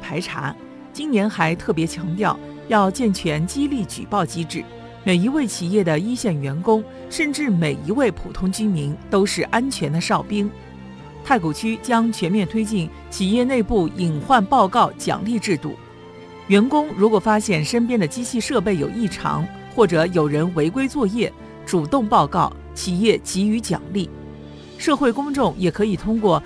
排查，今年还特别强调要健全激励举报机制，每一位企业的一线员工，甚至每一位普通居民都是安全的哨兵。太谷区将全面推进企业内部隐患报告奖励制度，员工如果发现身边的机器设备有异常，或者有人违规作业，主动报告，企业给予奖励。社会公众也可以通过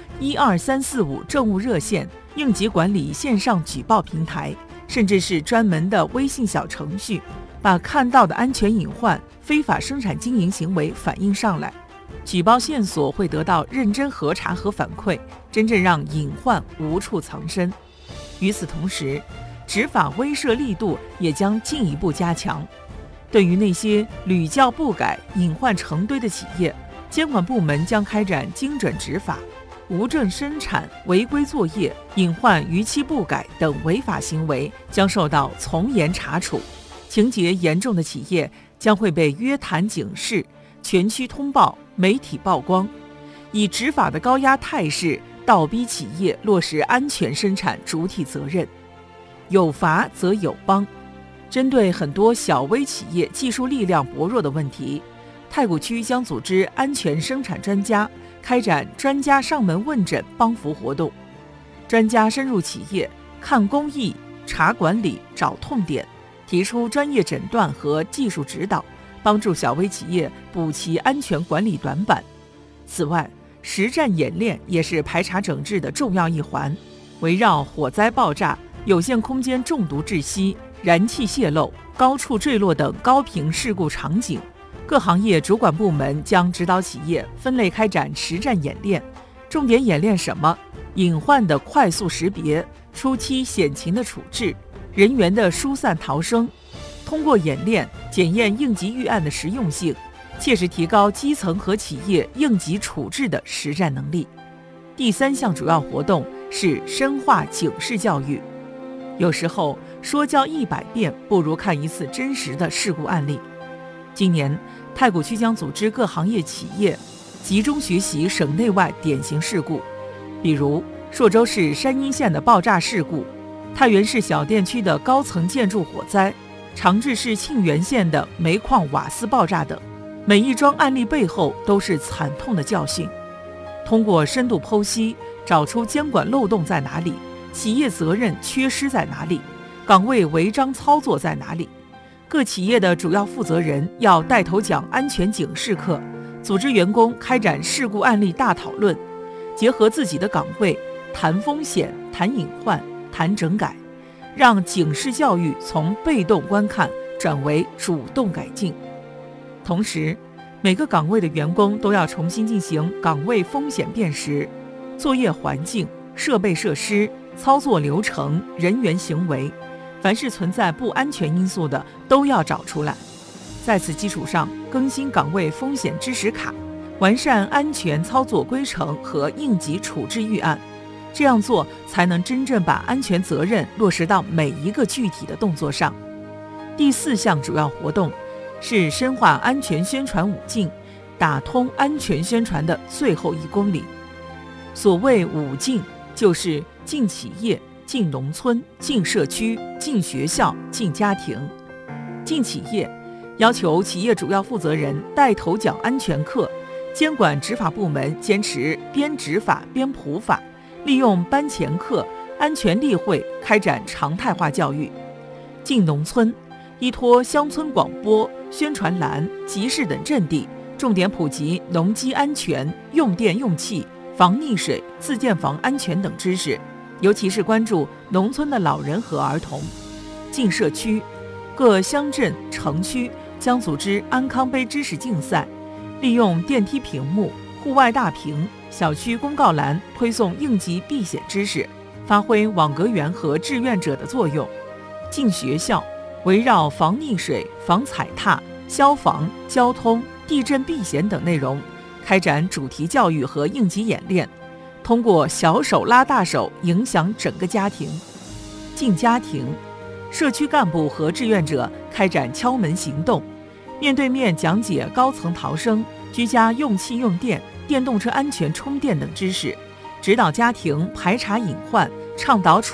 12345政务热线、应急管理线上举报平台，甚至是专门的微信小程序，把看到的安全隐患、非法生产经营行为反映上来，举报线索会得到认真核查和反馈，真正让隐患无处藏身。与此同时，执法威慑力度也将进一步加强。对于那些屡教不改、隐患成堆的企业，监管部门将开展精准执法，无证生产、违规作业、隐患逾期不改等违法行为将受到从严查处，情节严重的企业将会被约谈警示、全区通报、媒体曝光，以执法的高压态势倒逼企业落实安全生产主体责任。有罚则有帮。针对很多小微企业技术力量薄弱的问题，太谷区将组织安全生产专家开展专家上门问诊帮扶活动，专家深入企业，看工艺、查管理、找痛点，提出专业诊断和技术指导，帮助小微企业补齐安全管理短板。此外，实战演练也是排查整治的重要一环，围绕火灾爆炸、有限空间中毒窒息、燃气泄漏、高处坠落等高频事故场景，各行业主管部门将指导企业分类开展实战演练，重点演练什么？隐患的快速识别、初期险情的处置、人员的疏散逃生，通过演练检验应急预案的实用性，切实提高基层和企业应急处置的实战能力。第3项主要活动是深化警示教育。有时候说教100遍不如看一次真实的事故案例。今年太谷区将组织各行业企业集中学习省内外典型事故，比如朔州市山阴县的爆炸事故、太原市小店区的高层建筑火灾、长治市沁源县的煤矿瓦斯爆炸等。每一桩案例背后都是惨痛的教训。通过深度剖析，找出监管漏洞在哪里，企业责任缺失在哪里，岗位违章操作在哪里。各企业的主要负责人要带头讲安全警示课，组织员工开展事故案例大讨论，结合自己的岗位，谈风险、谈隐患、谈整改，让警示教育从被动观看转为主动改进。同时，每个岗位的员工都要重新进行岗位风险辨识，作业环境、设备设施、操作流程、人员行为，凡是存在不安全因素的都要找出来。在此基础上，更新岗位风险知识卡，完善安全操作规程和应急处置预案。这样做才能真正把安全责任落实到每一个具体的动作上。第4项主要活动是深化安全宣传5禁，打通安全宣传的最后1公里。所谓5禁，就是进企业、进农村、进社区、进学校、进家庭。进企业要求企业主要负责人带头讲安全课，监管执法部门坚持边执法边普法，利用班前课、安全例会开展常态化教育。进农村，依托乡村广播、宣传栏、集市等阵地，重点普及农机安全、用电用气、防溺水、自建房安全等知识，尤其是关注农村的老人和儿童。进社区，各乡镇、城区将组织安康杯知识竞赛，利用电梯屏幕、户外大屏、小区公告栏推送应急避险知识，发挥网格员和志愿者的作用。进学校，围绕防溺水、防踩踏、消防、交通、地震避险等内容，开展主题教育和应急演练，通过小手拉大手影响整个家庭。进家庭，社区干部和志愿者开展敲门行动，面对面讲解高层逃生、居家用气用电、电动车安全充电等知识，指导家庭排查隐患，倡导处